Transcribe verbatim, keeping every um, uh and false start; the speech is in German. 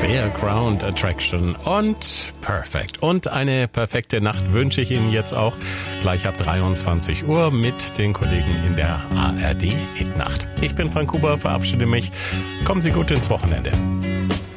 Fairground Attraction und Perfect. Und eine perfekte Nacht wünsche ich Ihnen jetzt auch gleich ab dreiundzwanzig Uhr mit den Kollegen in der A R D Hitnacht. Ich bin Frank Huber, verabschiede mich. Kommen Sie gut ins Wochenende.